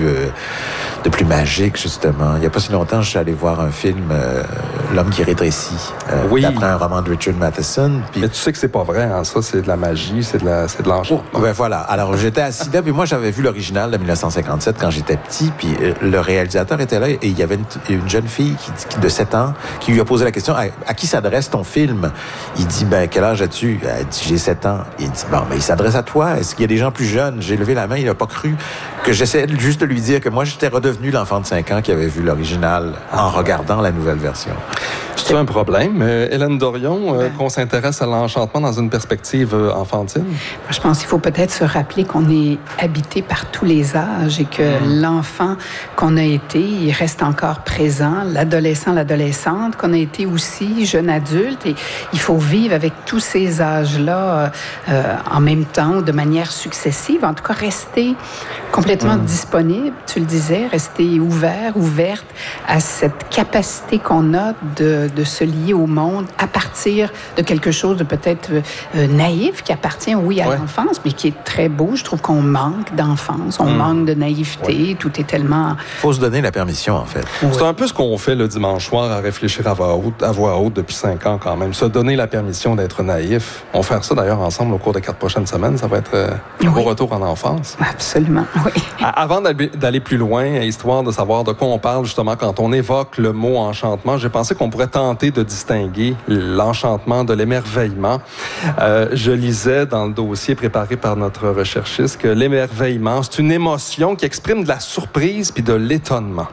plus magique, justement. Il n'y a pas si longtemps, je suis allé voir un film, L'homme qui rétrécit, d'après un roman de Richard Matheson. Puis... Mais tu sais que c'est pas vrai, hein? Ça, c'est de la magie, c'est de l'enchantement. Ben voilà. Alors, j'étais assis là, puis moi, j'avais vu l'original de 1957 quand j'étais petit, puis le réalisateur était là, et il y avait une jeune fille de 7 ans qui lui a posé la question, à qui s'adresse ton film? Il dit, quel âge as-tu? Elle dit, j'ai 7 ans. Il dit, il s'adresse à toi. Est-ce qu'il y a des gens plus jeunes? J'ai levé la main, il n'a pas cru que j'essayais juste de lui dire que moi, j'étais redevenu l'enfant de 5 ans qui avait vu l'original en regardant la nouvelle version. C'est un problème. Hélène Dorion, qu'on s'intéresse à l'enchantement dans une perspective enfantine? Je pense qu'il faut peut-être se rappeler qu'on est habité par tous les âges et que l'enfant qu'on a été, il reste encore présent, l'adolescent, l'adolescente, qu'on a été aussi jeune adulte, et il faut vivre avec tous ces âges-là en même temps, de manière successive. En tout cas, rester complètement disponible, tu le disais, rester ouverte à cette capacité qu'on a de se lier au monde à partir de quelque chose de peut-être naïf, qui appartient, oui, à l'enfance, mais qui est très beau. Je trouve qu'on manque d'enfance, on manque de naïveté, tout est tellement... Il faut se donner la permission, en fait. C'est un peu ce qu'on fait le dimanche soir à réfléchir à voix haute depuis 5 ans quand même. Se donner la permission d'être naïf. On va faire ça d'ailleurs ensemble au cours des 4 prochaines semaines. Ça va être un beau retour en enfance. Absolument, oui. Avant d'aller plus loin, histoire de savoir de quoi on parle justement quand on évoque le mot enchantement, j'ai pensé qu'on pourrait tenter de distinguer l'enchantement de l'émerveillement. Je lisais dans le dossier préparé par notre recherchiste que l'émerveillement, c'est une émotion qui exprime de la surprise puis de l'étonnement.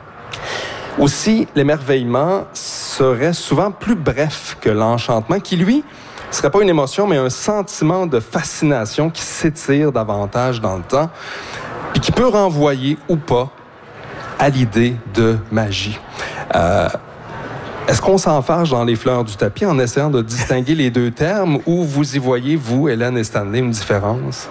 Aussi, l'émerveillement serait souvent plus bref que l'enchantement, qui, lui, ne serait pas une émotion, mais un sentiment de fascination qui s'étire davantage dans le temps, puis qui peut renvoyer ou pas à l'idée de magie. Est-ce qu'on s'enfarge dans les fleurs du tapis en essayant de distinguer les deux termes, ou vous y voyez, vous, Hélène et Stanley, une différence?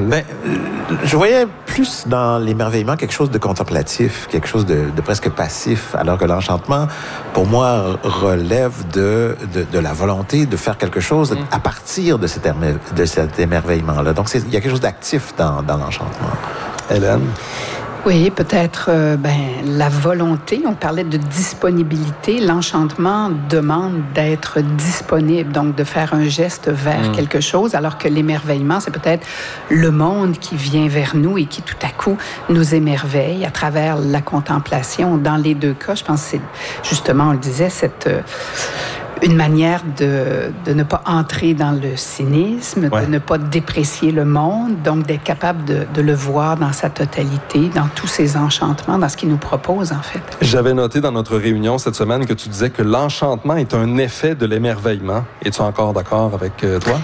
Je voyais plus dans l'émerveillement quelque chose de contemplatif, quelque chose de presque passif, alors que l'enchantement, pour moi, relève de la volonté de faire quelque chose à partir de cet émerveillement-là. Donc, il y a quelque chose d'actif dans l'enchantement. Hélène? Oui, peut-être la volonté. On parlait de disponibilité. L'enchantement demande d'être disponible, donc de faire un geste vers quelque chose, alors que l'émerveillement, c'est peut-être le monde qui vient vers nous et qui, tout à coup, nous émerveille à travers la contemplation. Dans les deux cas, je pense que c'est justement, on le disait, une manière de ne pas entrer dans le cynisme, de ne pas déprécier le monde, donc d'être capable de le voir dans sa totalité, dans tous ses enchantements, dans ce qu'il nous propose, en fait. J'avais noté dans notre réunion cette semaine que tu disais que l'enchantement est un effet de l'émerveillement. Es-tu encore d'accord avec toi?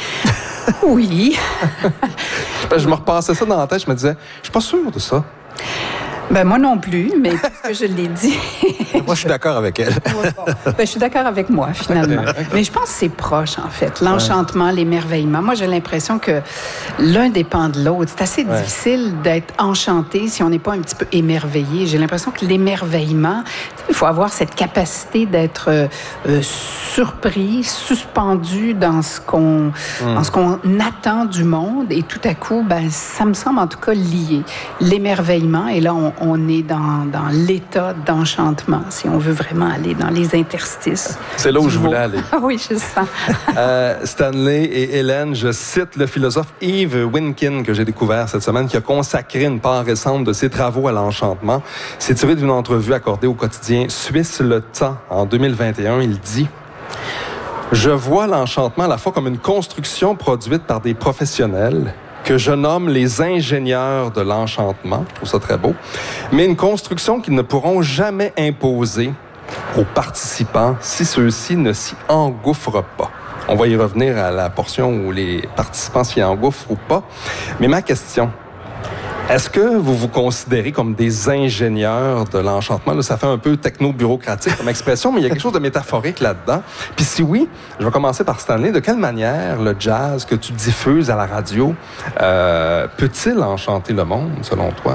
Oui. Je me repassais ça dans la tête, je me disais, je suis pas sûr de ça. Moi non plus, mais puisque je l'ai dit... Moi, je suis d'accord avec elle. Je suis d'accord avec moi, finalement. Mais je pense que c'est proche, en fait. L'enchantement, l'émerveillement. Moi, j'ai l'impression que l'un dépend de l'autre. C'est assez difficile d'être enchanté si on n'est pas un petit peu émerveillé. J'ai l'impression que l'émerveillement, il faut avoir cette capacité d'être surpris, suspendu dans ce qu'on attend du monde. Et tout à coup, ça me semble en tout cas lié. L'émerveillement, et là, on est dans l'état d'enchantement, si on veut vraiment aller dans les interstices. C'est là où je voulais aller. Oui, je sens. Stanley et Hélène, je cite le philosophe Yves Winkin, que j'ai découvert cette semaine, qui a consacré une part récente de ses travaux à l'enchantement. C'est tiré d'une entrevue accordée au quotidien suisse Le Temps en 2021. Il dit: « Je vois l'enchantement à la fois comme une construction produite par des professionnels que je nomme les ingénieurs de l'enchantement, je trouve ça très beau, mais une construction qu'ils ne pourront jamais imposer aux participants si ceux-ci ne s'y engouffrent pas. » On va y revenir à la portion où les participants s'y engouffrent ou pas. Mais ma question, est-ce que vous vous considérez comme des ingénieurs de l'enchantement? Là, ça fait un peu techno-bureaucratique comme expression, mais il y a quelque chose de métaphorique là-dedans. Puis si oui, je vais commencer par Stanley. De quelle manière le jazz que tu diffuses à la radio peut-il enchanter le monde, selon toi?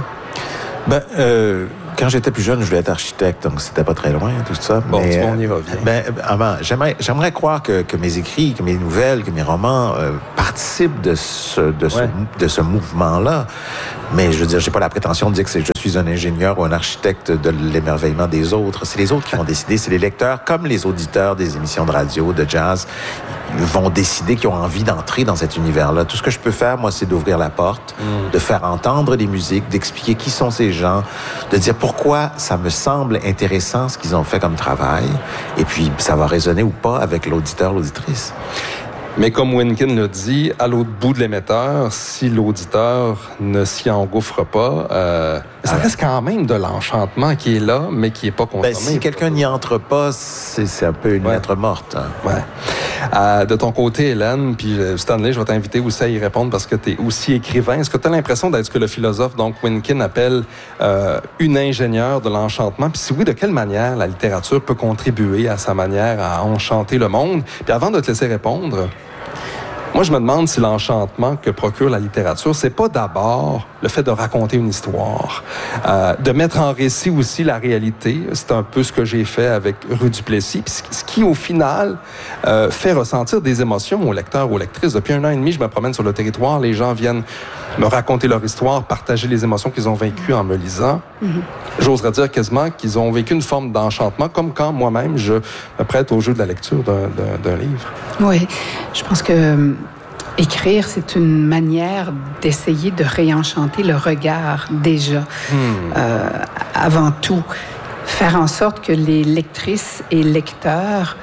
Quand j'étais plus jeune, je voulais être architecte, donc c'était pas très loin, tout ça. Bon, mais, on y revient. J'aimerais croire que mes écrits, que mes nouvelles, que mes romans participent de ce mouvement-là. Mais je veux dire, j'ai pas la prétention de dire que je suis un ingénieur ou un architecte de l'émerveillement des autres. C'est les autres qui vont décider. C'est les lecteurs, comme les auditeurs des émissions de radio, de jazz, ils vont décider qu'ils ont envie d'entrer dans cet univers-là. Tout ce que je peux faire, moi, c'est d'ouvrir la porte, de faire entendre les musiques, d'expliquer qui sont ces gens, de dire pourquoi ça me semble intéressant ce qu'ils ont fait comme travail. Et puis, ça va résonner ou pas avec l'auditeur, l'auditrice. Mais comme Winkin l'a dit, à l'autre bout de l'émetteur, si l'auditeur ne s'y engouffre pas, ça reste quand même de l'enchantement qui est là, mais qui n'est pas consommé. Ben, si quelqu'un n'y entre pas, c'est un peu une lettre morte. Hein. Ouais. De ton côté, Hélène, puis Stanley, je vais t'inviter aussi à y répondre parce que tu es aussi écrivain. Est-ce que tu as l'impression d'être ce que le philosophe, donc Winkin, appelle une ingénieure de l'enchantement? Puis si oui, de quelle manière la littérature peut contribuer à sa manière à enchanter le monde? Puis avant de te laisser répondre, moi, je me demande si l'enchantement que procure la littérature, c'est pas d'abord le fait de raconter une histoire, de mettre en récit aussi la réalité. C'est un peu ce que j'ai fait avec Rue du Plessis, puis ce qui, au final, fait ressentir des émotions aux lecteurs, aux lectrices. Depuis 1 an et demi, je me promène sur le territoire, les gens viennent me raconter leur histoire, partager les émotions qu'ils ont vécues en me lisant. J'oserais dire quasiment qu'ils ont vécu une forme d'enchantement, comme quand moi-même, je me prête au jeu de la lecture d'un livre. Oui, je pense que écrire, c'est une manière d'essayer de réenchanter le regard déjà. Avant tout, faire en sorte que les lectrices et lecteurs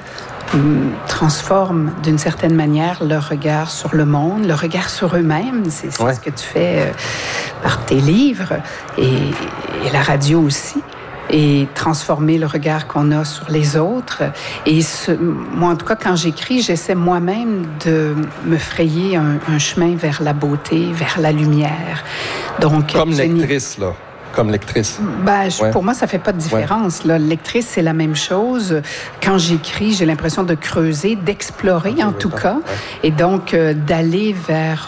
transforment d'une certaine manière leur regard sur le monde, leur regard sur eux-mêmes. C'est ce que tu fais par tes livres et la radio aussi. Et transformer le regard qu'on a sur les autres. Et moi, en tout cas, quand j'écris, j'essaie moi-même de me frayer un chemin vers la beauté, vers la lumière. Donc, comme lectrice, là. Comme lectrice. Pour moi, ça fait pas de différence. Là. Lectrice, c'est la même chose. Quand j'écris, j'ai l'impression de creuser, d'explorer en tout cas, et donc d'aller vers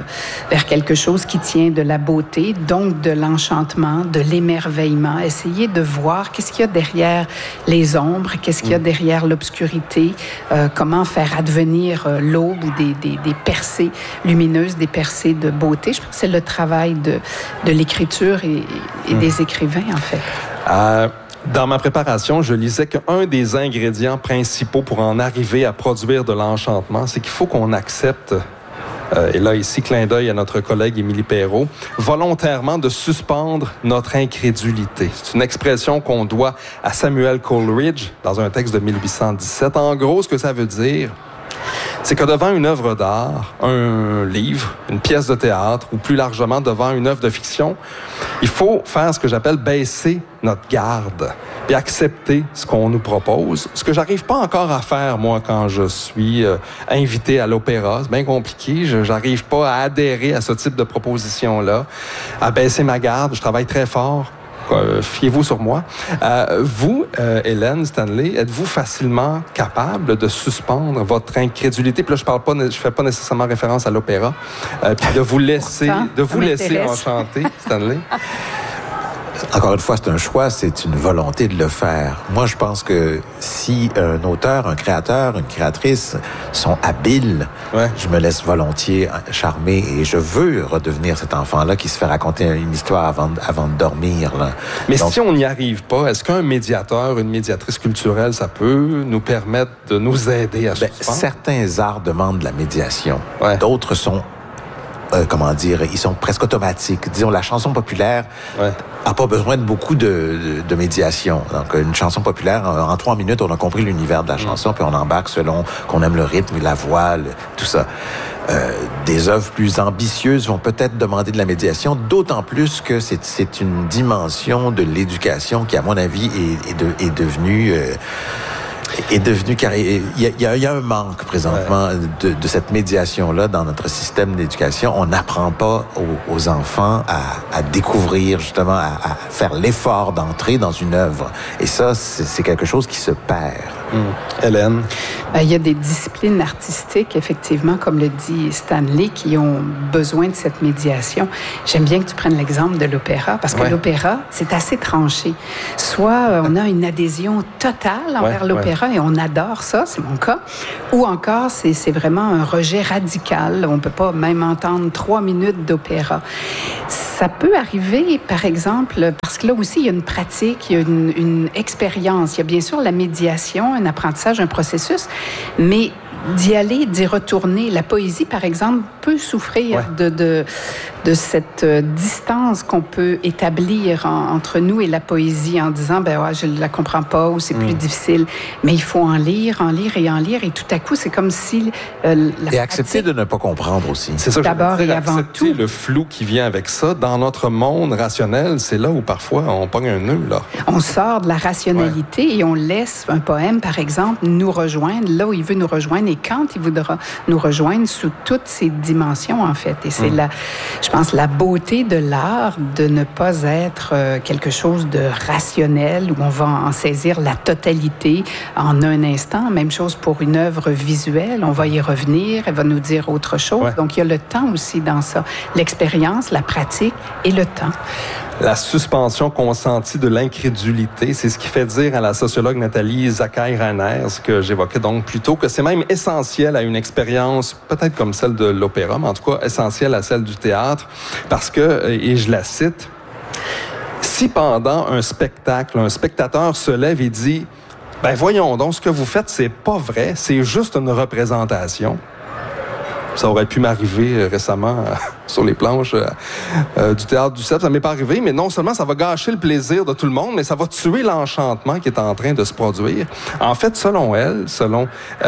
quelque chose qui tient de la beauté, donc de l'enchantement, de l'émerveillement. Essayer de voir qu'est-ce qu'il y a derrière les ombres, qu'est-ce qu'il y a derrière l'obscurité, comment faire advenir l'aube ou des percées lumineuses, des percées de beauté. Je pense que c'est le travail de l'écriture et des écrivains, en fait. Dans ma préparation, je lisais qu'un des ingrédients principaux pour en arriver à produire de l'enchantement, c'est qu'il faut qu'on accepte, et là, ici, clin d'œil à notre collègue Émilie Perrault, volontairement de suspendre notre incrédulité. C'est une expression qu'on doit à Samuel Coleridge dans un texte de 1817. En gros, ce que ça veut dire, c'est que devant une œuvre d'art, un livre, une pièce de théâtre, ou plus largement devant une œuvre de fiction, il faut faire ce que j'appelle baisser notre garde et accepter ce qu'on nous propose. Ce que j'arrive pas encore à faire, moi, quand je suis invité à l'opéra. C'est bien compliqué. J'arrive pas à adhérer à ce type de proposition-là, à baisser ma garde. Je travaille très fort. Fiez-vous sur moi. Vous, Hélène, Stanley, êtes-vous facilement capable de suspendre votre incrédulité? Puis là, je fais pas nécessairement référence à l'opéra. Puis de vous laisser enchanter, Stanley. Encore une fois, c'est un choix, c'est une volonté de le faire. Moi, je pense que si un auteur, un créateur, une créatrice sont habiles, je me laisse volontiers charmer et je veux redevenir cet enfant-là qui se fait raconter une histoire avant de dormir. Là. Mais donc, si on n'y arrive pas, est-ce qu'un médiateur, une médiatrice culturelle, ça peut nous permettre de nous aider à suspendre? Certains arts demandent de la médiation. D'autres sont ils sont presque automatiques. Disons, la chanson populaire a pas besoin de beaucoup de médiation. Donc, une chanson populaire, en 3 minutes, on a compris l'univers de la chanson, puis on embarque selon qu'on aime le rythme, la voix, tout ça. Des œuvres plus ambitieuses vont peut-être demander de la médiation, d'autant plus que c'est une dimension de l'éducation qui, à mon avis, est devenue... car il y a un manque présentement de cette médiation-là dans notre système d'éducation. On n'apprend pas aux enfants à découvrir, justement, à faire l'effort d'entrer dans une œuvre. Et ça, c'est quelque chose qui se perd. Hélène? Il y a des disciplines artistiques, effectivement, comme le dit Stanley, qui ont besoin de cette médiation. J'aime bien que tu prennes l'exemple de l'opéra, parce que l'opéra, c'est assez tranché. Soit on a une adhésion totale envers l'opéra et on adore ça, c'est mon cas, ou encore c'est vraiment un rejet radical. On ne peut pas même entendre 3 minutes d'opéra. Ça peut arriver, par exemple, parce que là aussi, il y a une pratique, il y a une expérience. Il y a bien sûr la médiation, un apprentissage, un processus, mais d'y aller, d'y retourner. La poésie, par exemple, peut souffrir de cette distance qu'on peut établir entre nous et la poésie en disant, je ne la comprends pas ou c'est plus difficile. Mais il faut en lire et tout à coup, c'est comme si et accepter de ne pas comprendre aussi. C'est ça que d'abord et avant tout. Le flou qui vient avec ça, dans notre monde rationnel, c'est là où parfois on pogne un nœud, là. On sort de la rationalité et on laisse un poème, par exemple, nous rejoindre là où il veut nous rejoindre et quand il voudra nous rejoindre sous toutes ses dimensions, en fait. Et c'est je pense, la beauté de l'art de ne pas être quelque chose de rationnel où on va en saisir la totalité en un instant. Même chose pour une œuvre visuelle. On va y revenir, elle va nous dire autre chose. Ouais. Donc, il y a le temps aussi dans ça. L'expérience, la pratique et le temps. La suspension consentie de l'incrédulité, c'est ce qui fait dire à la sociologue Nathalie Zakai-Reiners, ce que j'évoquais donc plus tôt, que c'est même essentiel à une expérience, peut-être comme celle de l'opéra, mais en tout cas essentiel à celle du théâtre, parce que, et je la cite, si pendant un spectacle, un spectateur se lève et dit « voyons donc, ce que vous faites, c'est pas vrai, c'est juste une représentation », ça aurait pu m'arriver récemment sur les planches du Théâtre du Cèpe. Ça m'est pas arrivé, mais non seulement ça va gâcher le plaisir de tout le monde, mais ça va tuer l'enchantement qui est en train de se produire. En fait, selon elle, selon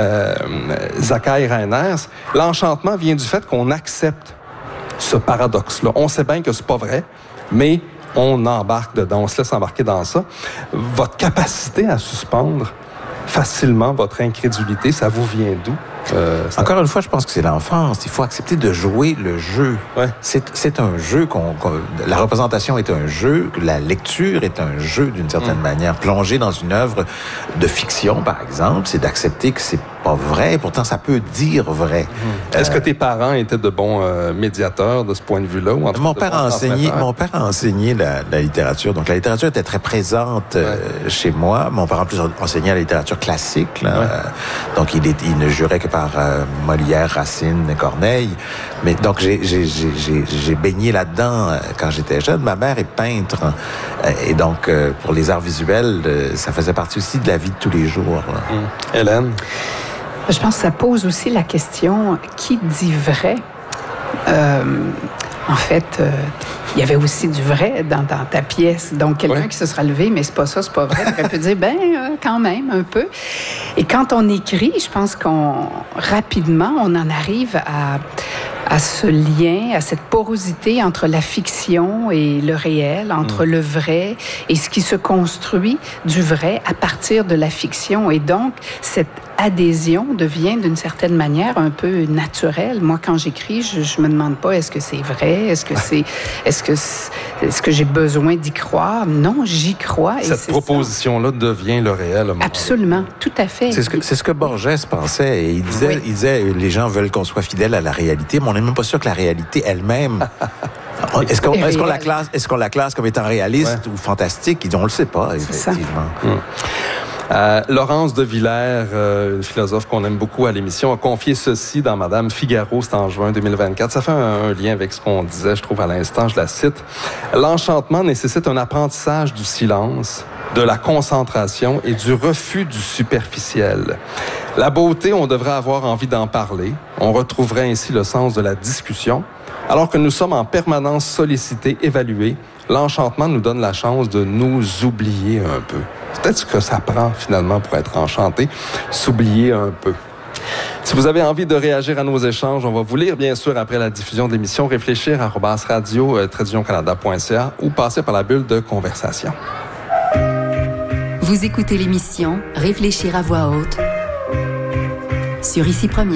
Zakai-Reiners, l'enchantement vient du fait qu'on accepte ce paradoxe-là. On sait bien que c'est pas vrai, mais on embarque dedans, on se laisse embarquer dans ça. Votre capacité à suspendre facilement votre incrédulité, ça vous vient d'où? Encore une fois, je pense que c'est l'enfance. Il faut accepter de jouer le jeu. Ouais. C'est un jeu la représentation est un jeu, la lecture est un jeu d'une certaine manière. Plonger dans une œuvre de fiction, par exemple, c'est d'accepter que c'est pas vrai. Pourtant, ça peut dire vrai. Est-ce que tes parents étaient de bons médiateurs de ce point de vue-là? Ou mon père a enseigné la littérature. Donc, la littérature était très présente chez moi. Mon père, en plus, enseignait la littérature classique. Là. Donc, il ne jurait que par Molière, Racine et Corneille. Mais donc, j'ai baigné là-dedans quand j'étais jeune. Ma mère est peintre. Et donc, pour les arts visuels, ça faisait partie aussi de la vie de tous les jours. Hélène? Je pense que ça pose aussi la question, qui dit vrai? En fait, il y avait aussi du vrai dans ta pièce. Donc, quelqu'un qui se sera levé, mais c'est pas ça, c'est pas vrai. On peut dire, quand même, un peu. Et quand on écrit, je pense rapidement, on en arrive à ce lien, à cette porosité entre la fiction et le réel, entre le vrai et ce qui se construit du vrai à partir de la fiction. Et donc, cette adhésion devient d'une certaine manière un peu naturelle. Moi, quand j'écris, je me demande pas est-ce que c'est vrai, est-ce que j'ai besoin d'y croire. Non, j'y crois. Cette proposition-là devient le réel. Absolument, tout à fait. C'est ce que Borges pensait. Et il disait, les gens veulent qu'on soit fidèle à la réalité, mais on n'est même pas sûr que la réalité elle-même. Est-ce qu'on la classe comme étant réaliste ou fantastique? On le sait pas, effectivement. Laurence de Villers, une philosophe qu'on aime beaucoup à l'émission, a confié ceci dans Madame Figaro, c'est en juin 2024. Ça fait un lien avec ce qu'on disait, je trouve, à l'instant, je la cite. « L'enchantement nécessite un apprentissage du silence, de la concentration et du refus du superficiel. La beauté, on devrait avoir envie d'en parler. On retrouverait ainsi le sens de la discussion. Alors que nous sommes en permanence sollicités, évalués, l'enchantement nous donne la chance de nous oublier un peu. » C'est peut-être ce que ça prend, finalement, pour être enchanté, s'oublier un peu. Si vous avez envie de réagir à nos échanges, on va vous lire, bien sûr, après la diffusion de l'émission, réfléchir@radio-canada.ca ou passer par la bulle de conversation. Vous écoutez l'émission Réfléchir à voix haute sur Ici Première.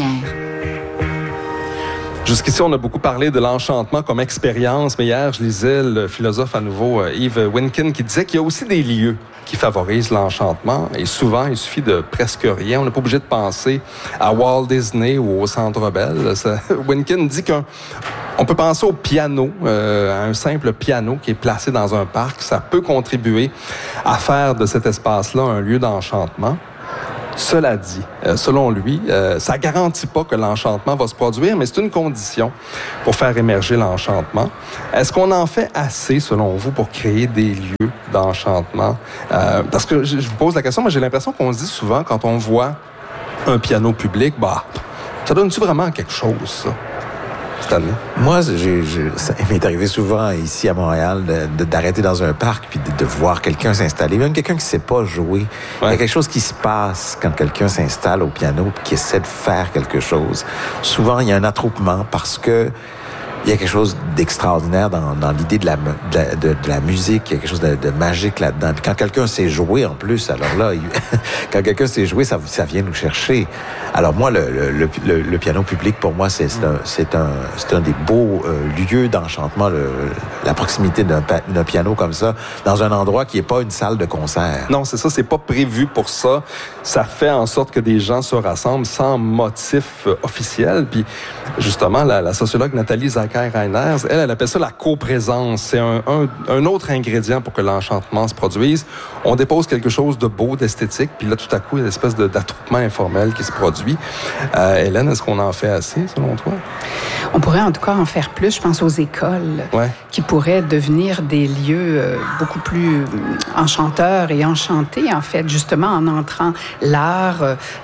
Jusqu'ici, on a beaucoup parlé de l'enchantement comme expérience, mais hier, je lisais le philosophe à nouveau, Yves Winkin, qui disait qu'il y a aussi des lieux qui favorisent l'enchantement. Et souvent, il suffit de presque rien. On n'est pas obligé de penser à Walt Disney ou au Centre Bell. Winkin dit qu'on peut penser au piano, à un simple piano qui est placé dans un parc. Ça peut contribuer à faire de cet espace-là un lieu d'enchantement. Cela dit, selon lui, ça garantit pas que l'enchantement va se produire, mais c'est une condition pour faire émerger l'enchantement. Est-ce qu'on en fait assez, selon vous, pour créer des lieux d'enchantement? Parce que je vous pose la question, mais j'ai l'impression qu'on se dit souvent, quand on voit un piano public, ça donne-tu vraiment quelque chose, ça? Moi, ça m'est arrivé souvent ici à Montréal d'arrêter dans un parc puis de voir quelqu'un s'installer, même quelqu'un qui ne sait pas jouer. Ouais. Il y a quelque chose qui se passe quand quelqu'un s'installe au piano et qui essaie de faire quelque chose. Souvent, il y a un attroupement parce que il y a quelque chose d'extraordinaire dans l'idée de la musique. Il y a quelque chose de magique là-dedans. Puis quand quelqu'un sait jouer, en plus, alors là, quand quelqu'un sait jouer, ça vient nous chercher. Alors moi, le piano public, pour moi, c'est un des beaux lieux d'enchantement, la proximité d'un piano comme ça, dans un endroit qui n'est pas une salle de concert. Non, c'est ça, c'est pas prévu pour ça. Ça fait en sorte que des gens se rassemblent sans motif officiel. Puis justement, la sociologue Nathalie Zacher-Reiners, elle appelle ça la coprésence. C'est un autre ingrédient pour que l'enchantement se produise. On dépose quelque chose de beau, d'esthétique, puis là, tout à coup, il y a une espèce d'attroupement informel qui se produit. Hélène, est-ce qu'on en fait assez, selon toi? On pourrait en tout cas en faire plus. Je pense aux écoles qui pourraient devenir des lieux beaucoup plus enchanteurs et enchantés, en fait, justement en entrant l'art.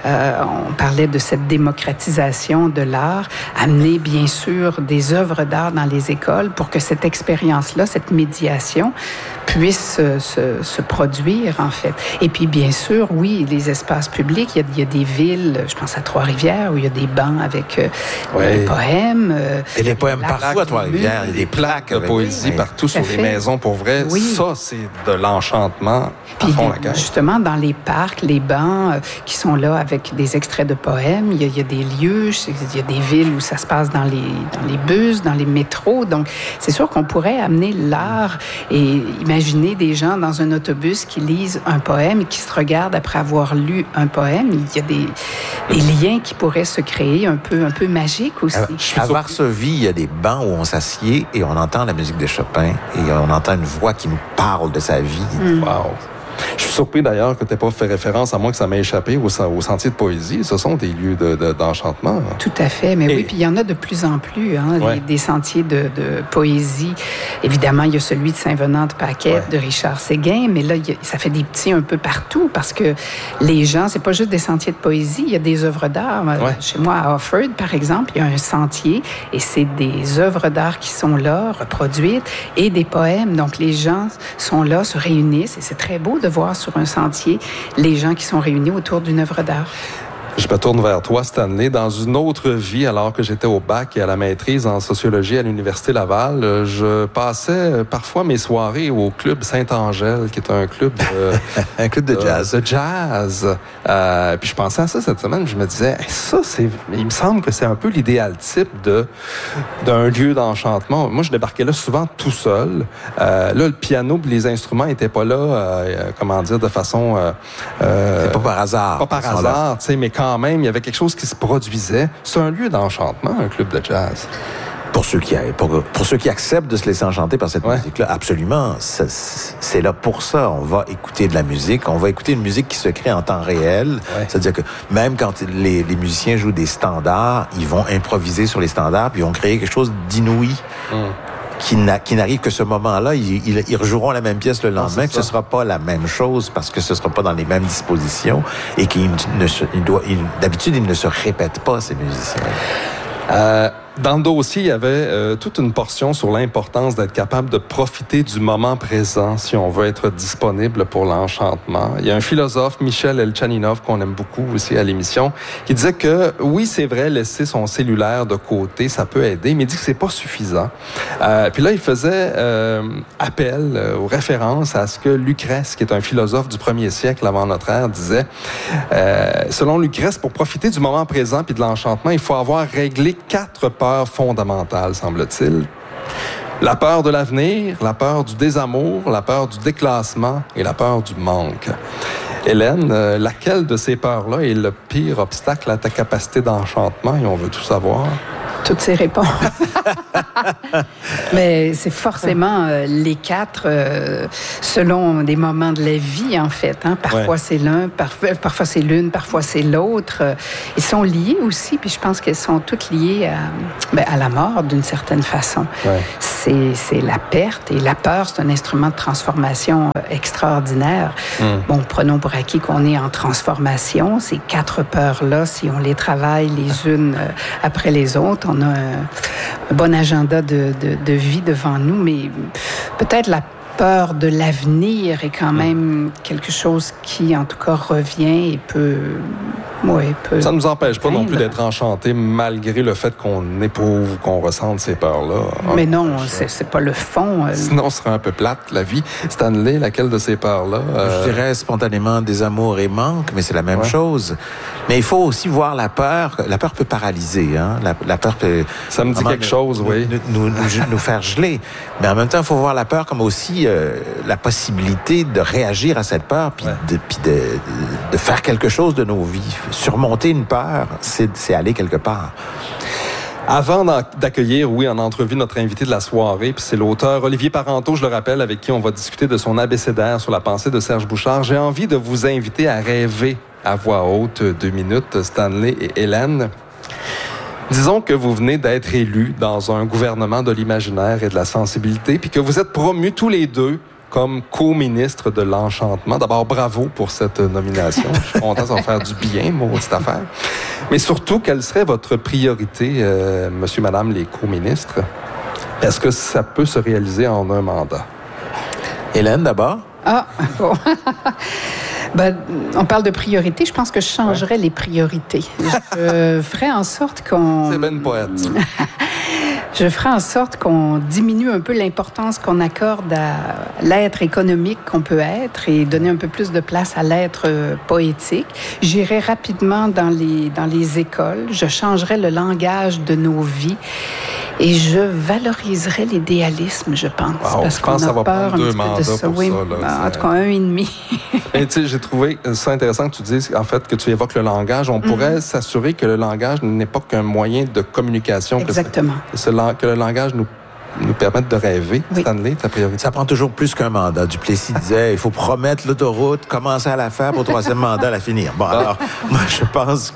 On parlait de cette démocratisation de l'art, amener bien sûr des œuvres d'art dans les écoles pour que cette expérience-là, cette médiation puisse se produire, en fait. Et puis, bien sûr, oui, les espaces publics, il y a des villes, je pense à Trois-Rivières, où il y a des bancs avec des poèmes. Et des poèmes partout à Trois-Rivières. Il y a des plaques de poésie partout sur les maisons, pour vrai. Oui. Ça, c'est de l'enchantement à fond la caisse. Justement, dans les parcs, les bancs qui sont là avec des extraits de poèmes, il y a des lieux, il y a des villes où ça se passe dans les bus, dans les métros. Donc, c'est sûr qu'on pourrait amener l'art et imaginer des gens dans un autobus qui lisent un poème et qui se regardent après avoir lu un poème. Il y a des liens qui pourraient se créer un peu magiques aussi. À Varsovie, il y a des bancs où on s'assied et on entend la musique de Chopin et on entend une voix qui nous parle de sa vie. Wow! Je suis surpris d'ailleurs que tu n'aies pas fait référence, à moi que ça m'ait échappé, au sentier de poésie. Ce sont des lieux d'enchantement. Tout à fait. Mais oui, puis il y en a de plus en plus, des sentiers de poésie. Évidemment, il y a celui de Saint-Venant-de-Paquette, de Richard Séguin, mais là, ça fait des petits un peu partout parce que les gens, c'est pas juste des sentiers de poésie, il y a des œuvres d'art. Chez moi, à Offord, par exemple, il y a un sentier et c'est des œuvres d'art qui sont là, reproduites, et des poèmes. Donc, les gens sont là, se réunissent et c'est très beau de voir sur un sentier les gens qui sont réunis autour d'une œuvre d'art. Je me tourne vers toi, Stanley. Dans une autre vie, alors que j'étais au bac et à la maîtrise en sociologie à l'Université Laval, je passais parfois mes soirées au Club Saint-Angèle, qui est un club un club de jazz. Puis je pensais à ça cette semaine, je me disais, il me semble que c'est un peu l'idéal type d'un lieu d'enchantement. Moi, je débarquais là souvent tout seul. Là, le piano et les instruments n'étaient pas là, de façon... c'est pas par hasard. Pas par hasard, tu sais, mais quand même, il y avait quelque chose qui se produisait. C'est un lieu d'enchantement, un club de jazz. Pour ceux qui acceptent de se laisser enchanter par cette musique-là, absolument. C'est là pour ça. On va écouter de la musique. On va écouter une musique qui se crée en temps réel. C'est-à-dire que même quand les musiciens jouent des standards, ils vont improviser sur les standards, puis ils vont créer quelque chose d'inouï. Qui n'arrive que ce moment-là, ils rejoueront la même pièce le lendemain, que ce ne sera pas la même chose parce que ce ne sera pas dans les mêmes dispositions et d'habitude, ils ne se répètent pas, ces musiciens. Dans le dossier, il y avait toute une portion sur l'importance d'être capable de profiter du moment présent si on veut être disponible pour l'enchantement. Il y a un philosophe, Michel Elchaninov, qu'on aime beaucoup aussi à l'émission, qui disait que oui, c'est vrai, laisser son cellulaire de côté, ça peut aider, mais il dit que c'est pas suffisant. Puis là, il faisait appel aux références à ce que Lucrèce, qui est un philosophe du 1er siècle avant notre ère, disait. Selon Lucrèce, pour profiter du moment présent puis de l'enchantement, il faut avoir réglé 4 peurs fondamentales, semble-t-il. La peur de l'avenir, la peur du désamour, la peur du déclassement et la peur du manque. Hélène, laquelle de ces peurs-là est le pire obstacle à ta capacité d'enchantement? Et on veut tout savoir. Toutes ces réponses. Mais c'est forcément les quatre selon des moments de la vie, en fait. Hein. Parfois c'est l'un, parfois c'est l'une, parfois c'est l'autre. Ils sont liés aussi, puis je pense qu'elles sont toutes liées à la mort d'une certaine façon. Ouais. C'est la perte et la peur, c'est un instrument de transformation extraordinaire. Bon, prenons pour acquis qu'on est en transformation. Ces quatre peurs-là, si on les travaille les unes après les autres, on a un bon agenda de vie devant nous, mais peut-être la peur de l'avenir est quand même quelque chose qui, en tout cas, revient et peut... Ça ne nous empêche pas non plus d'être enchantés malgré le fait qu'on éprouve, qu'on ressente ces peurs-là. Mais non, c'est pas le fond. Sinon, ce serait un peu plate, la vie. Stanley, laquelle de ces peurs-là? Je dirais spontanément désamour et manque, mais c'est la même chose. Mais il faut aussi voir la peur. La peur peut paralyser. Hein? La peur peut... Ça me dit quelque chose, oui. Nous faire geler. Mais en même temps, il faut voir la peur comme aussi la possibilité de réagir à cette peur, puis de faire quelque chose de nos vies. Surmonter une peur, c'est aller quelque part. Avant d'accueillir, en entrevue, notre invité de la soirée, puis c'est l'auteur Olivier Parenteau, je le rappelle, avec qui on va discuter de son abécédaire sur la pensée de Serge Bouchard. J'ai envie de vous inviter à rêver à voix haute 2 minutes, Stanley et Hélène. Disons que vous venez d'être élus dans un gouvernement de l'imaginaire et de la sensibilité, puis que vous êtes promus tous les deux comme co-ministre de l'Enchantement. D'abord, bravo pour cette nomination. Je suis content, ça va faire du bien, maudite affaire. Mais surtout, quelle serait votre priorité, monsieur, madame, les co-ministres? Est-ce que ça peut se réaliser en un mandat? Hélène, d'abord. Ah, bon. On parle de priorité. Je pense que je changerais les priorités. Je ferais en sorte qu'on... C'est ben poète. Je ferai en sorte qu'on diminue un peu l'importance qu'on accorde à l'être économique qu'on peut être et donner un peu plus de place à l'être poétique. J'irai rapidement dans les écoles. Je changerai le langage de nos vies et je valoriserai l'idéalisme, je pense. Wow, parce qu'on a peur un petit peu de ça. Oui, en tout cas, 1,5. Et tu sais, j'ai trouvé ça intéressant que tu dises, en fait, que tu évoques le langage. On pourrait s'assurer que le langage n'est pas qu'un moyen de communication. Exactement. Que le langage nous permette de rêver. Oui. Stanley, ta priorité? Ça prend toujours plus qu'un mandat. Duplessis disait, il faut promettre l'autoroute, commencer à la faire pour 3e mandat, la finir. Bon, alors, moi, je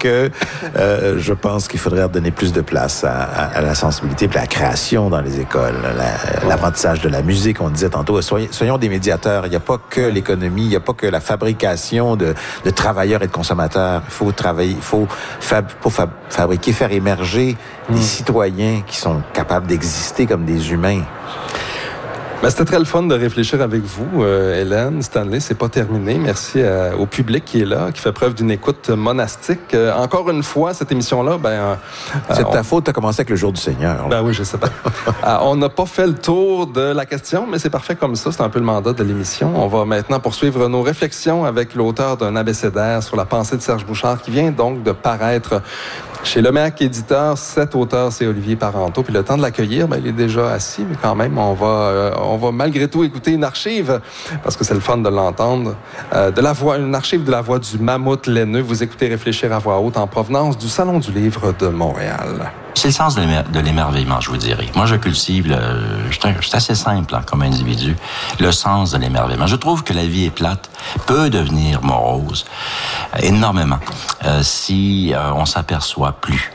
pense qu'il faudrait donner plus de place à la sensibilité et à la création dans les écoles, l'apprentissage de la musique, on disait tantôt. Soyons des médiateurs. Il n'y a pas que l'économie, il n'y a pas que la fabrication de travailleurs et de consommateurs. Il faut travailler, il faut fabriquer, faire émerger des citoyens qui sont capables d'exister comme des humains. Ben, c'était très le fun de réfléchir avec vous, Hélène, Stanley. C'est pas terminé. Merci au public qui est là, qui fait preuve d'une écoute monastique. Encore une fois, cette émission-là, c'est de ta faute, t'as commencé avec le jour du Seigneur. Ben oui, je sais pas. On n'a pas fait le tour de la question, mais c'est parfait comme ça. C'est un peu le mandat de l'émission. On va maintenant poursuivre nos réflexions avec l'auteur d'un abécédaire sur la pensée de Serge Bouchard, qui vient donc de paraître chez Le Merc Éditeur. Cet auteur, c'est Olivier Parenteau. Puis le temps de l'accueillir, il est déjà assis, mais quand même, on va malgré tout écouter une archive, parce que c'est le fun de l'entendre, une archive de la voix du mammouth laineux. Vous écoutez Réfléchir à voix haute en provenance du Salon du Livre de Montréal. C'est le sens de l'émerveillement, je vous dirais. Moi, je cultive, je suis assez simple comme individu, le sens de l'émerveillement. Je trouve que la vie est plate, peut devenir morose, énormément, si on s'aperçoit plus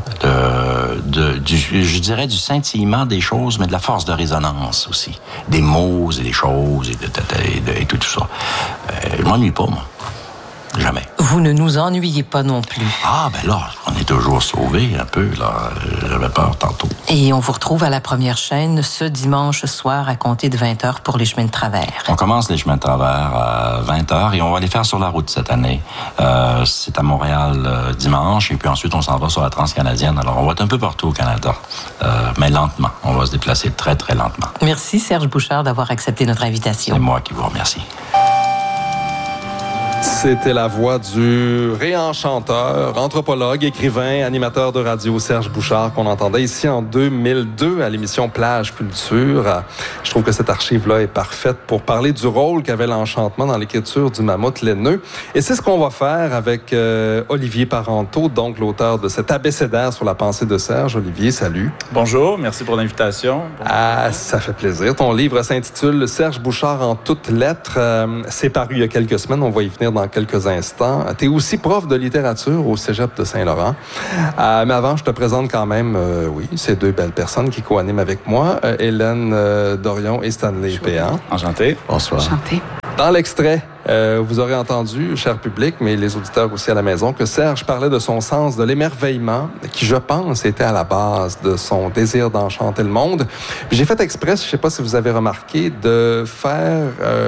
je dirais du scintillement des choses, mais de la force de résonance aussi. Des mots et des choses et tout ça. Je m'ennuie pas, moi. Jamais. Vous ne nous ennuyez pas non plus. Ah, ben là, on est toujours sauvés un peu, là. J'avais peur tantôt. Et on vous retrouve à la première chaîne ce dimanche soir à compter de 20h pour les chemins de travers. On commence les chemins de travers à 20h et on va les faire sur la route cette année. C'est à Montréal dimanche et puis ensuite on s'en va sur la Transcanadienne. Alors on va être un peu partout au Canada, mais lentement. On va se déplacer très, très lentement. Merci Serge Bouchard d'avoir accepté notre invitation. C'est moi qui vous remercie. C'était la voix du réenchanteur, anthropologue, écrivain, animateur de radio Serge Bouchard qu'on entendait ici en 2002 à l'émission Plage Culture. Je trouve que cette archive-là est parfaite pour parler du rôle qu'avait l'enchantement dans l'écriture du mammouth laineux. Et c'est ce qu'on va faire avec Olivier Parenteau, donc l'auteur de cet abécédaire sur la pensée de Serge. Olivier, salut. Bonjour, merci pour l'invitation. Ah, ça fait plaisir. Ton livre s'intitule Serge Bouchard en toutes lettres. C'est paru il y a quelques semaines, on va y venir dans quelques instants. Tu es aussi prof de littérature au Cégep de Saint-Laurent. Mais avant, je te présente quand même, ces deux belles personnes qui co-animent avec moi, Hélène Dorion et Stanley Péan. Enchanté. Bonsoir. Enchanté. Dans l'extrait, vous aurez entendu, cher public, mais les auditeurs aussi à la maison, que Serge parlait de son sens de l'émerveillement, qui, je pense, était à la base de son désir d'enchanter le monde. Puis j'ai fait exprès, je ne sais pas si vous avez remarqué, de faire,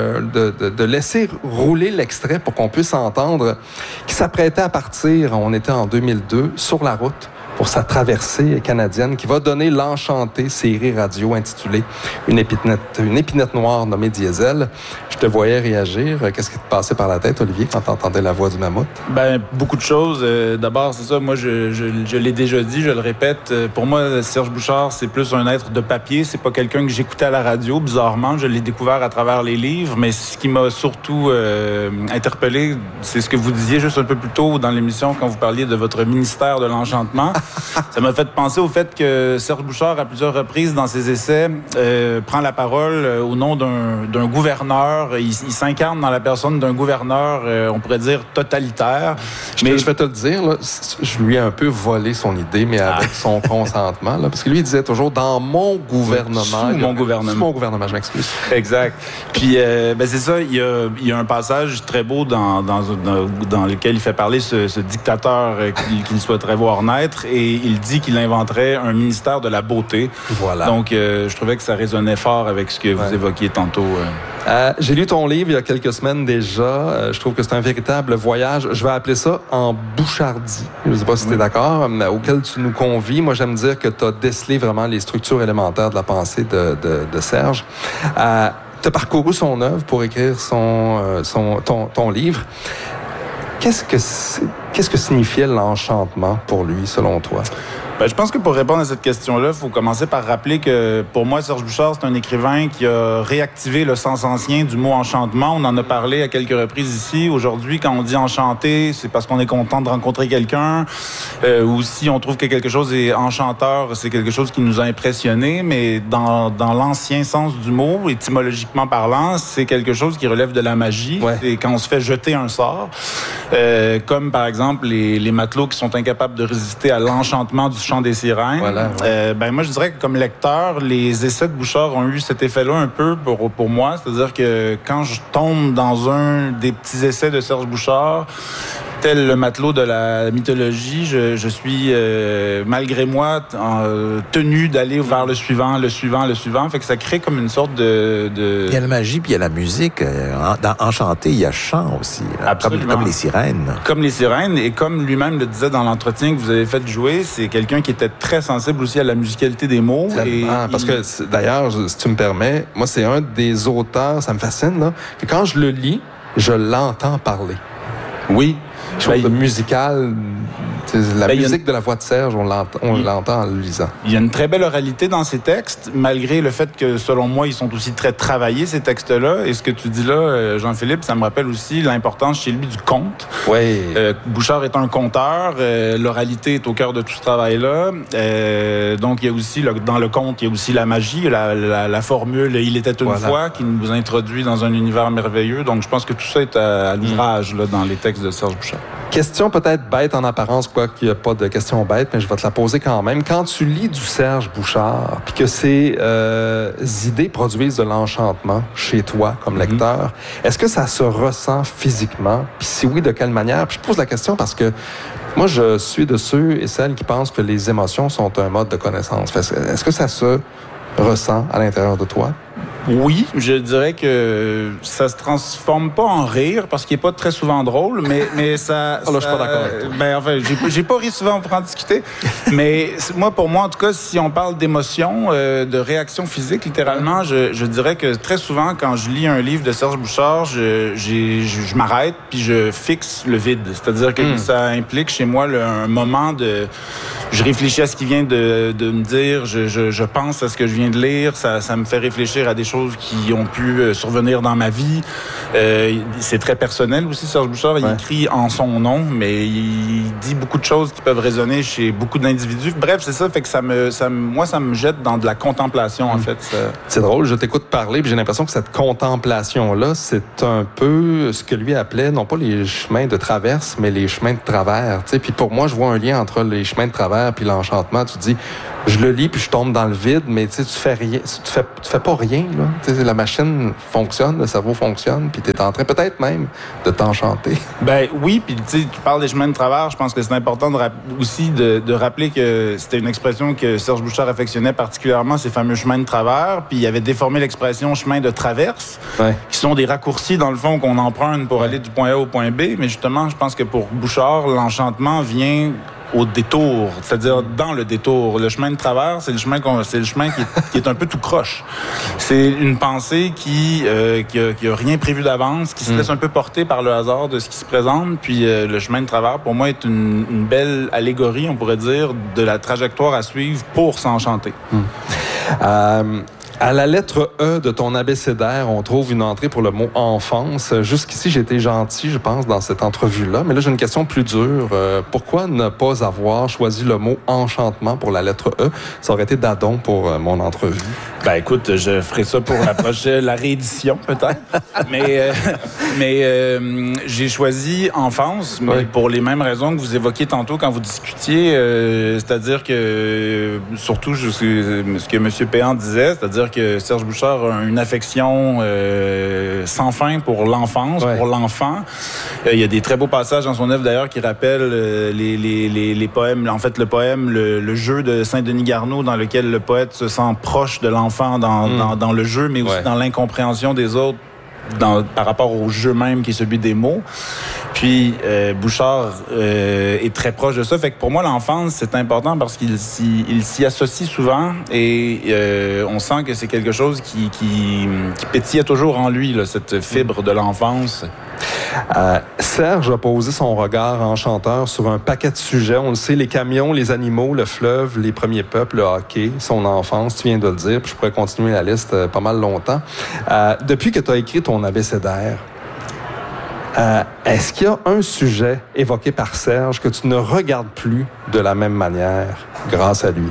de laisser rouler l'extrait pour qu'on puisse entendre qu'il s'apprêtait à partir, on était en 2002, sur la route, pour sa traversée canadienne qui va donner l'Enchanté, série radio intitulée Une épinette noire nommée Diesel. Je te voyais réagir. Qu'est-ce qui te passait par la tête, Olivier, quand tu entendais la voix du mammouth? Ben, beaucoup de choses. D'abord, c'est ça, moi, je l'ai déjà dit, je le répète. Pour moi, Serge Bouchard, c'est plus un être de papier. C'est pas quelqu'un que j'écoutais à la radio, bizarrement. Je l'ai découvert à travers les livres. Mais ce qui m'a surtout interpellé, c'est ce que vous disiez juste un peu plus tôt dans l'émission quand vous parliez de votre ministère de l'Enchantement. Ça m'a fait penser au fait que Serge Bouchard, à plusieurs reprises dans ses essais, prend la parole au nom d'un gouverneur. Il s'incarne dans la personne d'un gouverneur, on pourrait dire, totalitaire. Mais je vais te le dire, là, je lui ai un peu volé son idée, mais avec son consentement. Là, parce que lui, il disait toujours « dans mon gouvernement ». Sous mon gouvernement. Sous mon gouvernement, je m'excuse. Exact. Puis, c'est ça, il y a un passage très beau dans lequel il fait parler ce dictateur qu'il souhaiterait voir naître. Et il dit qu'il inventerait un ministère de la beauté. Voilà. Donc, je trouvais que ça résonnait fort avec ce que vous évoquiez tantôt. J'ai lu ton livre il y a quelques semaines déjà. Je trouve que c'est un véritable voyage. Je vais appeler ça en bouchardie. Je ne sais pas si tu es d'accord, auquel tu nous convies. Moi, j'aime dire que tu as décelé vraiment les structures élémentaires de la pensée de Serge. Tu as parcouru son œuvre pour écrire ton livre. Qu'est-ce que signifiait l'enchantement pour lui, selon toi? Ben, je pense que pour répondre à cette question-là, il faut commencer par rappeler que, pour moi, Serge Bouchard, c'est un écrivain qui a réactivé le sens ancien du mot enchantement. On en a parlé à quelques reprises ici. Aujourd'hui, quand on dit enchanté, c'est parce qu'on est content de rencontrer quelqu'un. Ou si on trouve que quelque chose est enchanteur, c'est quelque chose qui nous a impressionnés. Mais dans l'ancien sens du mot, étymologiquement parlant, c'est quelque chose qui relève de la magie. Ouais. C'est quand on se fait jeter un sort. Comme, par exemple, les matelots qui sont incapables de résister à l'enchantement du chant des sirènes. Voilà, ouais. Moi, je dirais que comme lecteur, les essais de Bouchard ont eu cet effet-là un peu pour moi. C'est-à-dire que quand je tombe dans un des petits essais de Serge Bouchard, tel le matelot de la mythologie, je suis, malgré moi, tenu d'aller vers le suivant. Fait que ça crée comme une sorte de... Il y a la magie, puis il y a la musique. Dans Enchanté, il y a chant aussi. Comme les sirènes. Comme les sirènes. Et comme lui-même le disait dans l'entretien que vous avez fait jouer, c'est quelqu'un qui était très sensible aussi à la musicalité des mots. Parce que, d'ailleurs, si tu me permets, moi, c'est un des auteurs, ça me fascine, là, que quand je le lis, je l'entends parler. Oui. Chose musicale, la musique de la voix de Serge, on l'entend en le lisant. Il y a une très belle oralité dans ces textes, malgré le fait que, selon moi, ils sont aussi très travaillés, ces textes-là. Et ce que tu dis là, Jean-Philippe, ça me rappelle aussi l'importance chez lui du conte. Oui. Bouchard est un conteur. L'oralité est au cœur de tout ce travail-là. Donc, il y a aussi, dans le conte, il y a aussi la magie, la formule « Il était une fois » qui nous introduit dans un univers merveilleux. Donc, je pense que tout ça est à l'ouvrage là, dans les textes de Serge Bouchard. Question peut-être bête en apparence, quoi qu'il n'y a pas de question bête, mais je vais te la poser quand même. Quand tu lis du Serge Bouchard, puis que ces idées produisent de l'enchantement chez toi comme lecteur, est-ce que ça se ressent physiquement? Puis si oui, de quelle manière? Puis je pose la question parce que moi, je suis de ceux et celles qui pensent que les émotions sont un mode de connaissance. Est-ce que ça se ressent à l'intérieur de toi? Oui, je dirais que ça se transforme pas en rire parce qu'il est pas très souvent drôle, mais ça. Alors, je suis pas d'accord avec toi. Ben enfin, j'ai pas ri souvent pour en discuter, mais pour moi en tout cas, si on parle d'émotion, de réaction physique, littéralement, je dirais que très souvent quand je lis un livre de Serge Bouchard, je m'arrête puis je fixe le vide, c'est-à-dire que ça implique chez moi un moment de, je réfléchis à ce qu'il vient de me dire, je pense à ce que je viens de lire, ça me fait réfléchir à des choses qui ont pu survenir dans ma vie. C'est très personnel aussi, Serge Bouchard. Il écrit en son nom, mais il dit beaucoup de choses qui peuvent résonner chez beaucoup d'individus. Bref, c'est ça, fait que ça me jette dans de la contemplation, en fait. C'est drôle, je t'écoute parler, puis j'ai l'impression que cette contemplation-là, c'est un peu ce que lui appelait, non pas les chemins de traverse, mais les chemins de travers. Puis pour moi, je vois un lien entre les chemins de travers puis l'enchantement. Tu dis, je le lis puis je tombe dans le vide, mais tu fais rien, tu fais pas rien, là. La machine fonctionne, le cerveau fonctionne, puis tu es en train peut-être même de t'enchanter. Ben oui, puis tu parles des chemins de travers, je pense que c'est important aussi de rappeler que c'était une expression que Serge Bouchard affectionnait particulièrement, ces fameux chemins de travers, puis il avait déformé l'expression chemin de traverse, qui sont des raccourcis dans le fond qu'on emprunte pour aller du point A au point B, mais justement, je pense que pour Bouchard, l'enchantement vient au détour, c'est-à-dire dans le détour. Le chemin de travers, c'est le chemin qui est un peu tout croche. C'est une pensée qui a rien prévu d'avance, qui se laisse un peu porter par le hasard de ce qui se présente. Puis le chemin de travers, pour moi, est une belle allégorie, on pourrait dire, de la trajectoire à suivre pour s'enchanter. À la lettre E de ton abécédaire, on trouve une entrée pour le mot « enfance ». Jusqu'ici, j'ai été gentil, je pense, dans cette entrevue-là. Mais là, j'ai une question plus dure. Pourquoi ne pas avoir choisi le mot « enchantement » pour la lettre E? Ça aurait été d'adon pour mon entrevue. Ben écoute, je ferai ça pour la réédition, peut-être. Mais j'ai choisi « enfance », mais pour les mêmes raisons que vous évoquiez tantôt quand vous discutiez. C'est-à-dire que, surtout ce que M. Péan disait, c'est-à-dire que Serge Bouchard a une affection sans fin pour l'enfance, pour l'enfant. Il y a des très beaux passages dans son œuvre, d'ailleurs, qui rappellent les poèmes. En fait, le poème, le jeu de Saint-Denis Garneau, dans lequel le poète se sent proche de l'enfant dans le jeu, mais aussi dans l'incompréhension des autres par rapport au jeu même qui est celui des mots. Puis Bouchard est très proche de ça. Fait que pour moi, l'enfance, c'est important parce qu'il s'y associe souvent et on sent que c'est quelque chose qui pétillait toujours en lui, là, cette fibre de l'enfance. Serge a posé son regard enchanteur sur un paquet de sujets. On le sait, les camions, les animaux, le fleuve, les premiers peuples, le hockey, son enfance, tu viens de le dire, puis je pourrais continuer la liste pas mal longtemps. Depuis que tu as écrit ton abécédaire, est-ce qu'il y a un sujet évoqué par Serge que tu ne regardes plus de la même manière grâce à lui?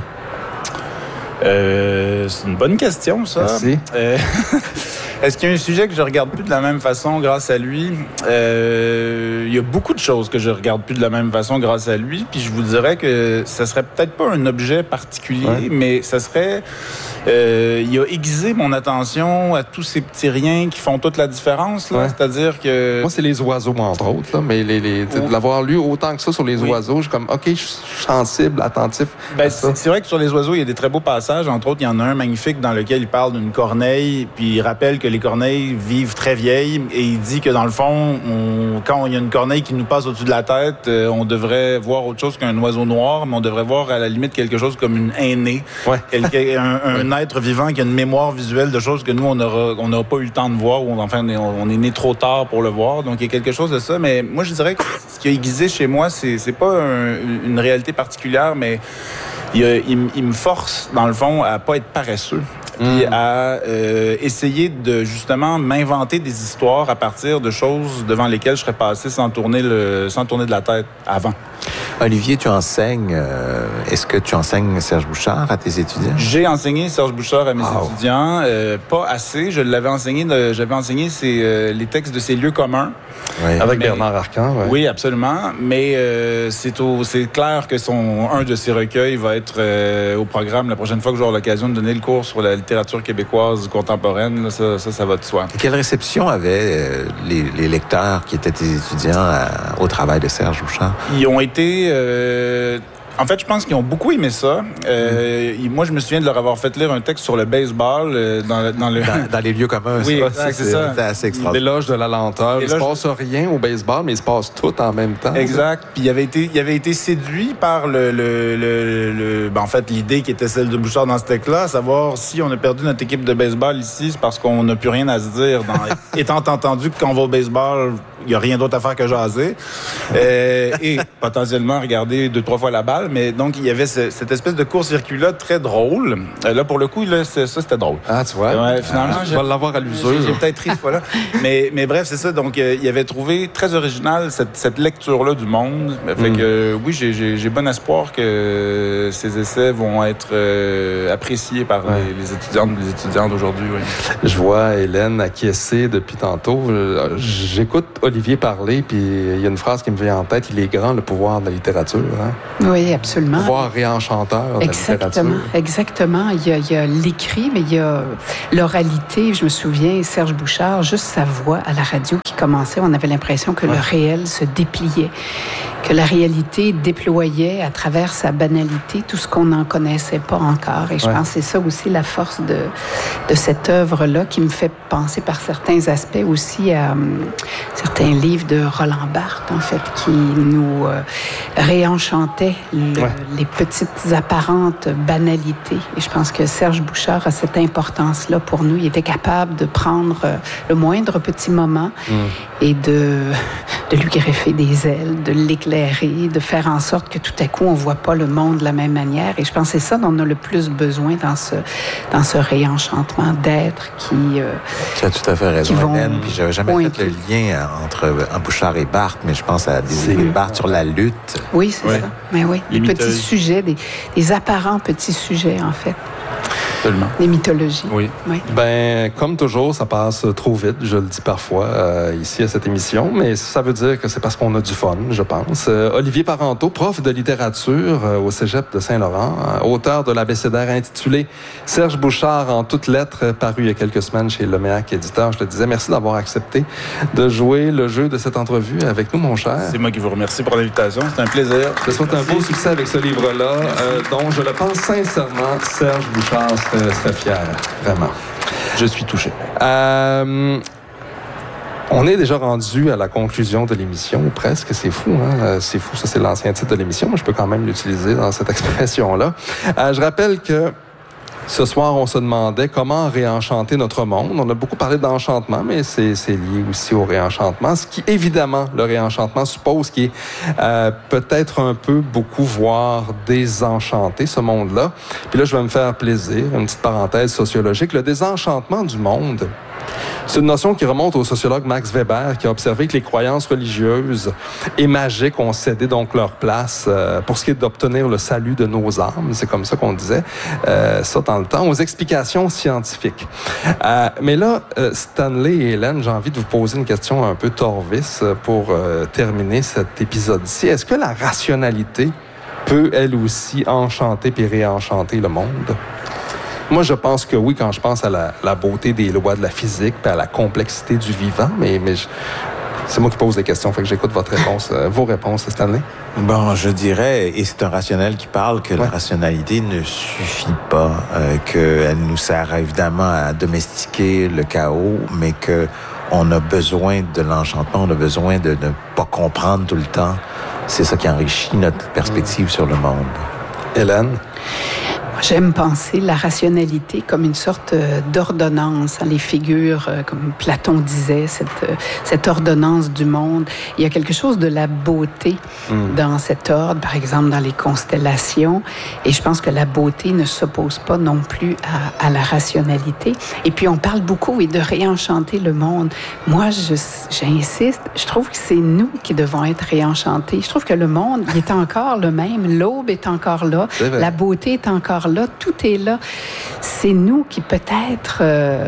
C'est une bonne question, ça. Merci. Est-ce qu'il y a un sujet que je regarde plus de la même façon grâce à lui? Il y a beaucoup de choses que je regarde plus de la même façon grâce à lui. Puis je vous dirais que ça serait peut-être pas un objet particulier, mais ça serait... il a aiguisé mon attention à tous ces petits riens qui font toute la différence. Là. C'est-à-dire que... Moi, c'est les oiseaux, entre autres. Là, mais de l'avoir lu autant que ça sur les oiseaux, je suis comme, OK, je suis sensible, attentif. Ben, c'est vrai que sur les oiseaux, il y a des très beaux passages. Entre autres, il y en a un magnifique dans lequel il parle d'une corneille, puis il rappelle que les corneilles vivent très vieilles, et il dit que dans le fond, quand il y a une corneille qui nous passe au-dessus de la tête, on devrait voir autre chose qu'un oiseau noir, mais on devrait voir à la limite quelque chose comme une aînée, un être vivant qui a une mémoire visuelle de choses que nous, on n'aura pas eu le temps de voir, ou enfin, on est né trop tard pour le voir, donc il y a quelque chose de ça, mais moi, je dirais que ce qui a aiguisé chez moi, c'est pas une réalité particulière, mais il me force, dans le fond, à pas être paresseux. Puis à essayer de, justement, m'inventer des histoires à partir de choses devant lesquelles je serais passé sans tourner de la tête avant. Olivier, tu enseignes. Est-ce que tu enseignes Serge Bouchard à tes étudiants? J'ai enseigné Serge Bouchard à mes étudiants. Pas assez. J'avais enseigné les textes de ses lieux communs. Oui. Avec Bernard Arcan. Ouais. Oui, absolument. Mais c'est clair que un de ses recueils va être au programme la prochaine fois que j'aurai l'occasion de donner le cours sur la littérature québécoise contemporaine. Là, ça va de soi. Et quelle réception avaient les lecteurs qui étaient tes étudiants au travail de Serge Bouchard? Ils ont été En fait, je pense qu'ils ont beaucoup aimé ça. Moi, je me souviens de leur avoir fait lire un texte sur le baseball dans les lieux communs. Oui, exact, c'est ça. C'était assez extraordinaire. L'éloge de la lenteur. Il ne se passe rien au baseball, mais il se passe tout en même temps. Exact. Puis il avait été séduit par en fait, l'idée qui était celle de Bouchard dans ce texte-là, à savoir si on a perdu notre équipe de baseball ici, c'est parce qu'on n'a plus rien à se dire. Étant entendu que quand on va au baseball, il n'y a rien d'autre à faire que jaser. Et potentiellement regarder 2-3 fois la balle. Mais donc, il y avait cette espèce de court-circuit-là très drôle. Là, pour le coup, là, ça, c'était drôle. Ah, tu vois? Ouais, finalement, je vais l'avoir à l'usure. J'ai peut-être ri ce fois-là. mais bref, c'est ça. Donc, il avait trouvé très original cette lecture-là du monde. Fait que, oui, j'ai bon espoir que ces essais vont être appréciés par les étudiantes et les étudiants d'aujourd'hui. Oui. Je vois Hélène acquiescer depuis tantôt. J'écoute Olivier parler, puis il y a une phrase qui me vient en tête. Il est grand, le pouvoir de la littérature. Hein? Oui, absolument. Le pouvoir réenchanteur de la littérature. Exactement. Il y a l'écrit, mais il y a l'oralité. Je me souviens, Serge Bouchard, juste sa voix à la radio qui commençait, on avait l'impression que le réel se dépliait, que la réalité déployait à travers sa banalité tout ce qu'on n'en connaissait pas encore. Et je pense que c'est ça aussi la force de cette œuvre-là qui me fait penser par certains aspects aussi à certains livres de Roland Barthes, en fait, qui nous réenchantaient les petites apparentes banalités. Et je pense que Serge Bouchard a cette importance-là pour nous. Il était capable de prendre le moindre petit moment et de lui greffer des ailes, de l'éclairer, de faire en sorte que tout à coup, on ne voit pas le monde de la même manière. Et je pense que c'est ça dont on a le plus besoin dans ce réenchantement d'êtres qui... tu as tout à fait raison, Hélène. Puis j'avais jamais fait le lien entre Bouchard et Barthes, mais je pense à des Barthes sur la lutte. Oui, c'est ça. Mais oui, les petits sujets, des apparents petits sujets, en fait. Absolument. Les mythologies. Oui. Ben, comme toujours, ça passe trop vite, je le dis parfois, ici à cette émission, mais ça veut dire que c'est parce qu'on a du fun, je pense. Olivier Parenteau, prof de littérature au Cégep de Saint-Laurent, auteur de l'abécédaire intitulé Serge Bouchard en toutes lettres, paru il y a quelques semaines chez Leméac Éditeur. Je te disais merci d'avoir accepté de jouer le jeu de cette entrevue avec nous, mon cher. C'est moi qui vous remercie pour l'invitation. C'est un plaisir. Je te souhaite un beau succès avec ce livre-là, dont je le pense sincèrement, Serge Bouchard serait fier, vraiment. Je suis touché. On est déjà rendu à la conclusion de l'émission, ou presque. C'est fou, hein? C'est fou, ça c'est l'ancien titre de l'émission, mais je peux quand même l'utiliser dans cette expression-là. Je rappelle que ce soir, on se demandait comment réenchanter notre monde. On a beaucoup parlé d'enchantement, mais c'est lié aussi au réenchantement. Ce qui, évidemment, le réenchantement suppose qu'il est peut-être un peu beaucoup, voire désenchanté, ce monde-là. Puis là, je vais me faire plaisir, une petite parenthèse sociologique. Le désenchantement du monde, c'est une notion qui remonte au sociologue Max Weber, qui a observé que les croyances religieuses et magiques ont cédé donc leur place pour ce qui est d'obtenir le salut de nos âmes. C'est comme ça qu'on disait ça dans le temps, aux explications scientifiques. Mais là, Stanley et Hélène, j'ai envie de vous poser une question un peu torvis pour terminer cet épisode-ci. Est-ce que la rationalité peut, elle aussi, enchanter puis réenchanter le monde? Moi, je pense que oui, quand je pense à la beauté des lois de la physique et à la complexité du vivant, mais c'est moi qui pose des questions, fait que j'écoute votre réponse, vos réponses, Stanley. Bon, je dirais, et c'est un rationnel qui parle, que la rationalité ne suffit pas, qu'elle nous sert évidemment à domestiquer le chaos, mais que on a besoin de l'enchantement, on a besoin de ne pas comprendre tout le temps. C'est ça qui enrichit notre perspective sur le monde. Hélène? J'aime penser la rationalité comme une sorte d'ordonnance. Les figures, comme Platon disait, cette ordonnance du monde. Il y a quelque chose de la beauté dans cet ordre, par exemple dans les constellations. Et je pense que la beauté ne s'oppose pas non plus à la rationalité. Et puis on parle beaucoup de réenchanter le monde. Moi, j'insiste, je trouve que c'est nous qui devons être réenchantés. Je trouve que le monde, il est encore le même. L'aube est encore là. La beauté est encore là. Tout est là. C'est nous qui, peut-être,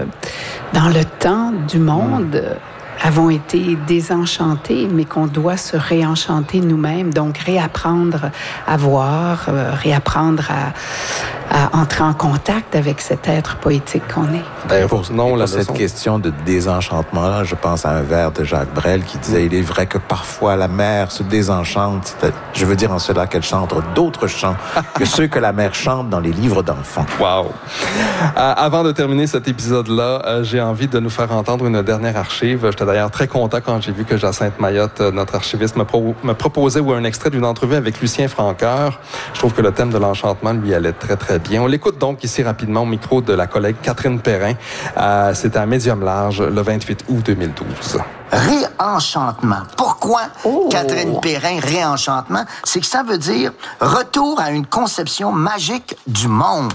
dans le temps du monde, avons été désenchantés, mais qu'on doit se réenchanter nous-mêmes. Donc, réapprendre à voir, réapprendre à entrer en contact avec cet être poétique qu'on est. Ben, Pour cette leçon. question de désenchantement-là, je pense à un vers de Jacques Brel qui disait « Il est vrai que parfois la mer se désenchante. » Je veux dire en cela qu'elle chante d'autres chants que ceux que la mer chante dans les livres d'enfants. Wow! Avant de terminer cet épisode-là, j'ai envie de nous faire entendre une dernière archive. J'étais d'ailleurs très content quand j'ai vu que Jacinthe Mayotte, notre archiviste, me proposait un extrait d'une entrevue avec Lucien Francoeur. Je trouve que le thème de l'enchantement lui allait très, très bien. On l'écoute donc ici rapidement au micro de la collègue Catherine Perrin. C'était à Médium Large le 28 août 2012. Réenchantement. Pourquoi, Catherine Perrin, réenchantement? C'est que ça veut dire retour à une conception magique du monde.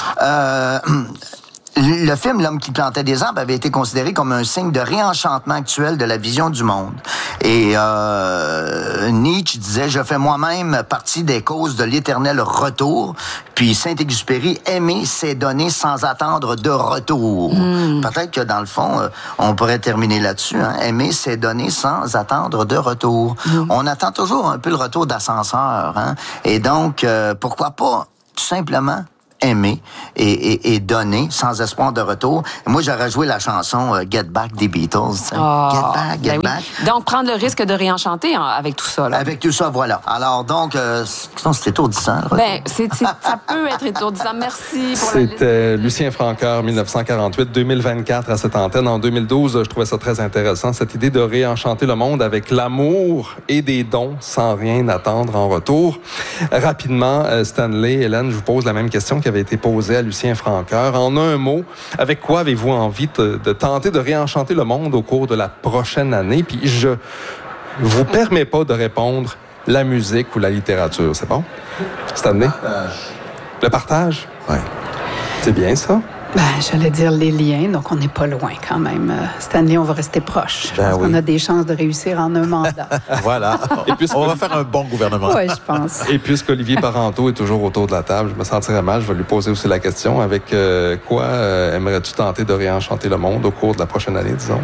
Le film L'homme qui plantait des arbres avait été considéré comme un signe de réenchantement actuel de la vision du monde. Et Nietzsche disait « Je fais moi-même partie des causes de l'éternel retour ». Puis Saint-Exupéry « Aimer, c'est donner sans attendre de retour ». Peut-être que dans le fond, on pourrait terminer là-dessus. Hein? Aimer, c'est donner sans attendre de retour. On attend toujours un peu le retour d'ascenseur. Hein? Et donc, pourquoi pas tout simplement aimer et donner sans espoir de retour. Moi, j'aurais joué la chanson Get Back des Beatles. Get back. Donc, prendre le risque de réenchanter avec tout ça. Là. Avec tout ça, voilà. Alors, donc, c'est étourdissant. Ça peut être étourdissant. Merci pour C'était Lucien Francoeur, 1948-2024 à cette antenne. En 2012, je trouvais ça très intéressant, cette idée de réenchanter le monde avec l'amour et des dons sans rien attendre en retour. Rapidement, Stanley, Hélène, je vous pose la même question qui avait été posée à Lucien Francoeur. En un mot, avec quoi avez-vous envie de tenter de réenchanter le monde au cours de la prochaine année? Puis je vous permets pas de répondre la musique ou la littérature. C'est bon? Stanley? Le partage? Oui. C'est bien ça? J'allais dire les liens, donc on n'est pas loin quand même. Stanley, on va rester proche. Je pense qu'on a des chances de réussir en un mandat. Voilà. On va faire un bon gouvernement. Oui, je pense. Et puisqu'Olivier Parenteau est toujours autour de la table, je me sentirais mal, je vais lui poser aussi la question. Avec quoi aimerais-tu tenter de réenchanter le monde au cours de la prochaine année, disons?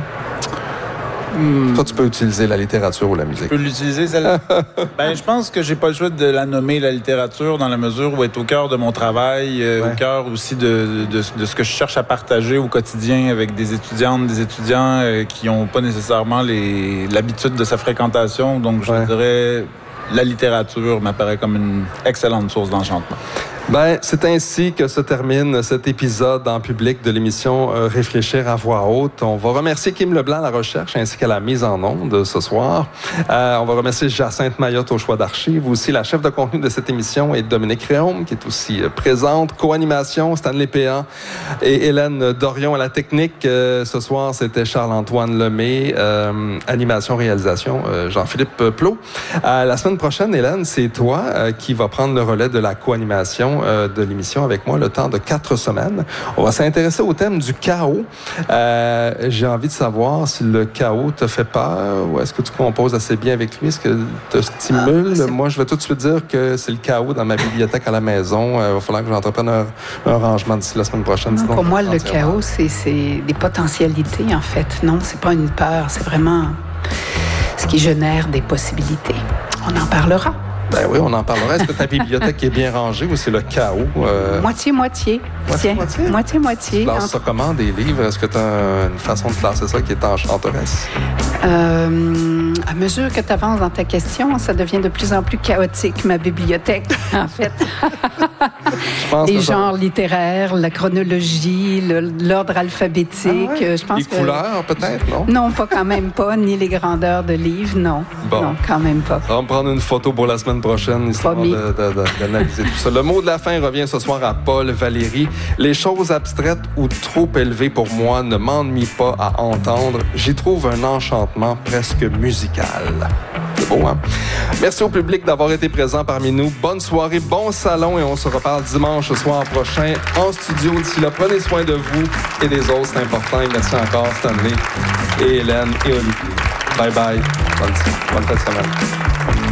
Toi, tu peux utiliser la littérature ou la musique. Je peux l'utiliser, celle-là? Je pense que j'ai pas le choix de la nommer, la littérature, dans la mesure où elle est au cœur de mon travail, au cœur aussi de ce que je cherche à partager au quotidien avec des étudiantes, des étudiants qui n'ont pas nécessairement l'habitude de sa fréquentation. Donc, je dirais, la littérature m'apparaît comme une excellente source d'enchantement. C'est ainsi que se termine cet épisode en public de l'émission Réfléchir à voix haute. On va remercier Kim Leblanc à la recherche ainsi qu'à la mise en onde ce soir. On va remercier Jacinthe Mayotte au choix d'archives. Aussi, la chef de contenu de cette émission est Dominique Réaume, qui est aussi présente. Co-animation, Stanley Péan et Hélène Dorion à la technique. Ce soir, c'était Charles-Antoine Lemay. Animation, réalisation, Jean-Philippe Plot. La semaine prochaine, Hélène, c'est toi qui va prendre le relais de la co-animation de l'émission avec moi le temps de 4 semaines. On va s'intéresser au thème du chaos. J'ai envie de savoir si le chaos te fait peur ou est-ce que tu composes assez bien avec lui? Est-ce que te stimule? Moi, je vais tout de suite dire que c'est le chaos dans ma bibliothèque à la maison. Il va falloir que j'entreprenne un rangement d'ici la semaine prochaine. Non, pour moi, le chaos, c'est des potentialités, en fait. Non, c'est pas une peur. C'est vraiment ce qui génère des possibilités. On en parlera. Oui, on en parlera. Est-ce que ta bibliothèque est bien rangée ou c'est le chaos? Moitié-moitié. Moitié-moitié. Tu classes ça comment, des livres? Est-ce que tu as une façon de classer ça qui est enchanteresse? À mesure que tu avances dans ta question, ça devient de plus en plus chaotique, ma bibliothèque, en fait. Les genres littéraires, la chronologie, l'ordre alphabétique. Je pense les couleurs, peut-être, non? Non, quand même pas. Ni les grandeurs de livres, non. Bon. Non, quand même pas. On va me prendre une photo pour la semaine prochaine, histoire d'analyser tout ça. Le mot de la fin revient ce soir à Paul Valéry. Les choses abstraites ou trop élevées pour moi ne m'ennuient pas à entendre. J'y trouve un enchantement presque musical. C'est beau, hein? Merci au public d'avoir été présent parmi nous. Bonne soirée, bon salon et on se reparle dimanche soir prochain en studio. D'ici là, prenez soin de vous et des autres, c'est important. Et merci encore Stanley et Hélène et Olivier. Bye bye. Bonne fête de semaine.